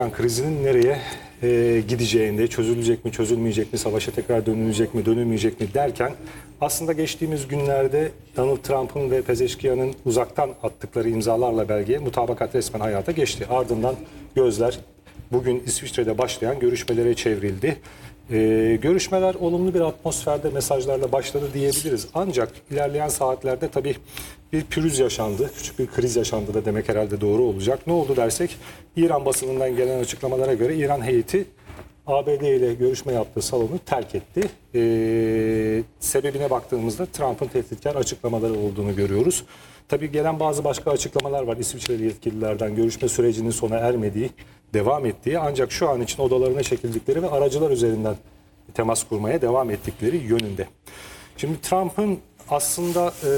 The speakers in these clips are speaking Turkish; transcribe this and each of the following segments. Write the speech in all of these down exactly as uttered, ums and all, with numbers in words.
Krizinin nereye e, gideceğinde, çözülecek mi, çözülmeyecek mi, savaşa tekrar dönülecek mi, dönülmeyecek mi derken aslında geçtiğimiz günlerde Donald Trump'ın ve Pezeşkiyan'ın uzaktan attıkları imzalarla belgeye mutabakat resmen hayata geçti. Ardından gözler bugün İsviçre'de başlayan görüşmelere çevrildi. Ee, görüşmeler olumlu bir atmosferde mesajlarla başladı diyebiliriz. Ancak ilerleyen saatlerde tabii bir pürüz yaşandı, küçük bir kriz yaşandı da demek herhalde doğru olacak. Ne oldu dersek, İran basınından gelen açıklamalara göre İran heyeti A B D ile görüşme yaptığı salonu terk etti. Ee, sebebine baktığımızda Trump'ın tehditkar açıklamaları olduğunu görüyoruz. Tabii gelen bazı başka açıklamalar var. İsviçreli yetkililerden görüşme sürecinin sona ermediği, devam ettiği, ancak şu an için odalarına çekildikleri ve aracılar üzerinden temas kurmaya devam ettikleri yönünde. Şimdi Trump'ın aslında e,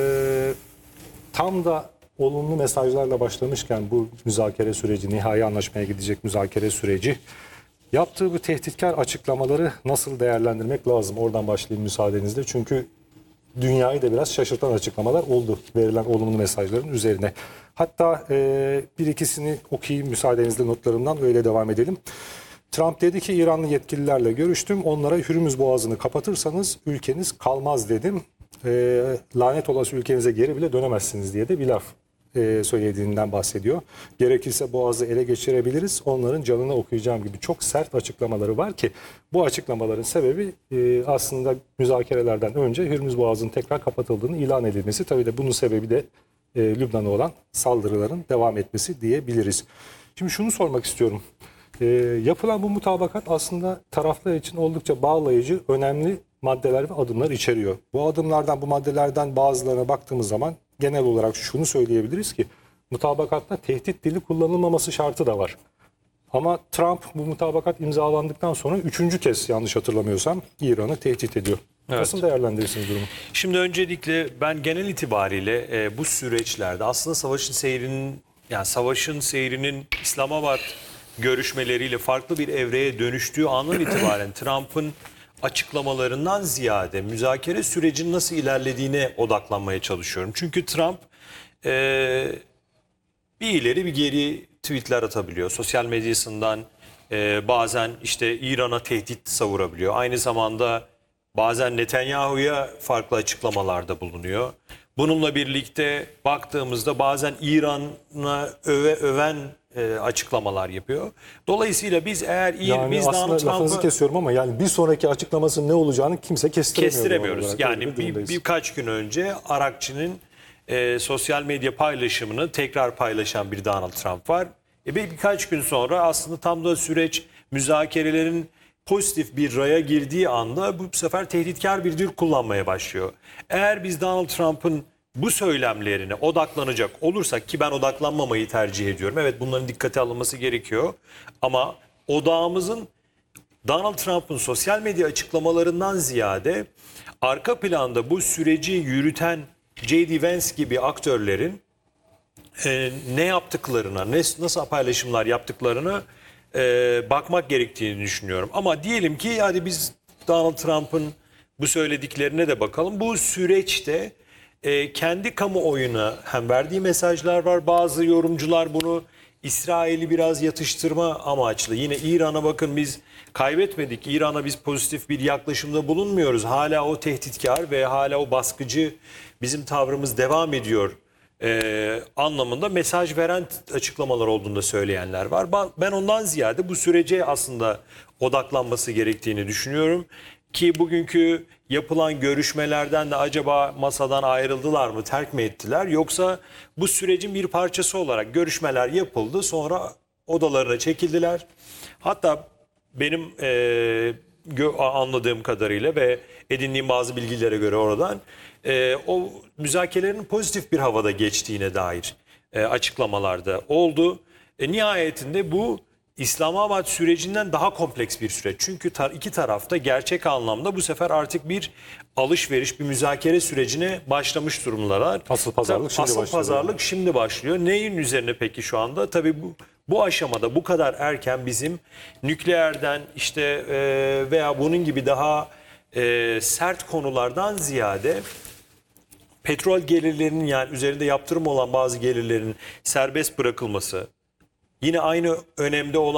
tam da olumlu mesajlarla başlamışken bu müzakere süreci, nihai anlaşmaya gidecek müzakere süreci, yaptığı bu tehditkar açıklamaları nasıl değerlendirmek lazım? Oradan başlayayım müsaadenizle. Çünkü dünyayı da biraz şaşırtan açıklamalar oldu verilen olumlu mesajların üzerine. Hatta e, bir ikisini okuyayım müsaadenizle notlarımdan, öyle devam edelim. Trump dedi ki İranlı yetkililerle görüştüm. Onlara Hürmüz Boğazı'nı kapatırsanız ülkeniz kalmaz dedim. E, lanet olası ülkenize geri bile dönemezsiniz diye de bir laf e, söylediğinden bahsediyor. Gerekirse Boğaz'ı ele geçirebiliriz. Onların canını okuyacağım gibi çok sert açıklamaları var ki bu açıklamaların sebebi e, aslında müzakerelerden önce Hürmüz Boğazı'nın tekrar kapatıldığını ilan edilmesi. Tabii de bunun sebebi de e, Lübnan'a olan saldırıların devam etmesi diyebiliriz. Şimdi şunu sormak istiyorum. E, yapılan bu mutabakat aslında taraflar için oldukça bağlayıcı, önemli maddeler ve adımlar içeriyor. Bu adımlardan, bu maddelerden bazılarına baktığımız zaman genel olarak şunu söyleyebiliriz ki mutabakatta tehdit dili kullanılmaması şartı da var. Ama Trump bu mutabakat imzalandıktan sonra üçüncü kez, yanlış hatırlamıyorsam, İran'ı tehdit ediyor. Evet. Nasıl değerlendirirsiniz durumu? Şimdi öncelikle ben genel itibariyle e, bu süreçlerde aslında savaşın seyrinin, yani savaşın seyrinin İslamabad görüşmeleriyle farklı bir evreye dönüştüğü andan itibaren Trump'ın açıklamalarından ziyade müzakere sürecinin nasıl ilerlediğine odaklanmaya çalışıyorum. Çünkü Trump e, bir ileri bir geri tweetler atabiliyor. Sosyal medyasından e, bazen işte İran'a tehdit savurabiliyor. Aynı zamanda bazen Netanyahu'ya farklı açıklamalarda bulunuyor. Bununla birlikte baktığımızda bazen İran'a öve öven e, açıklamalar yapıyor. Dolayısıyla biz eğer yani biz aslında lafınızı kesiyorum ama yani bir sonraki açıklamasının ne olacağını kimse kestiremiyor. Kestiremiyoruz. Yani bir, bir, birkaç gün önce Arakçı'nın e, sosyal medya paylaşımını tekrar paylaşan bir Donald Trump var. E, bir, birkaç gün sonra aslında tam da süreç müzakerelerin pozitif bir raya girdiği anda bu sefer tehditkar bir dil kullanmaya başlıyor. Eğer biz Donald Trump'ın bu söylemlerine odaklanacak olursak, ki ben odaklanmamayı tercih ediyorum. Evet, bunların dikkate alınması gerekiyor. Ama odağımızın Donald Trump'ın sosyal medya açıklamalarından ziyade arka planda bu süreci yürüten J D Vance gibi aktörlerin e, ne yaptıklarına, ne, nasıl paylaşımlar yaptıklarına e, bakmak gerektiğini düşünüyorum. Ama diyelim ki hadi biz Donald Trump'ın bu söylediklerine de bakalım. Bu süreçte e, kendi kamuoyuna hem verdiği mesajlar var. Bazı yorumcular bunu İsrail'i biraz yatıştırma amaçlı. Yine İran'a bakın, biz kaybetmedik. İran'a biz pozitif bir yaklaşımda bulunmuyoruz. Hala o tehditkar ve hala o baskıcı bizim tavrımız devam ediyor e, anlamında mesaj veren açıklamalar olduğunu da söyleyenler var. Ben ondan ziyade bu sürece aslında odaklanması gerektiğini düşünüyorum. Ki bugünkü yapılan görüşmelerden de acaba masadan ayrıldılar mı, terk mi ettiler? Yoksa bu sürecin bir parçası olarak görüşmeler yapıldı, sonra odalarına çekildiler. Hatta benim e, anladığım kadarıyla ve edindiğim bazı bilgilere göre oradan e, o müzakerelerin pozitif bir havada geçtiğine dair e, açıklamalarda oldu. E, nihayetinde bu İslamabad sürecinden daha kompleks bir süreç. Çünkü tar iki tarafta gerçek anlamda bu sefer artık bir alışveriş, bir müzakere sürecine başlamış durumdalar. Asıl pazarlık şimdi Asıl başlıyor. pazarlık şimdi başlıyor. Neyin üzerine peki şu anda? Tabii bu bu aşamada bu kadar erken bizim nükleerden işte e, veya bunun gibi daha e, sert konulardan ziyade petrol gelirlerinin, yani üzerinde yaptırım olan bazı gelirlerin serbest bırakılması, yine aynı önemde olan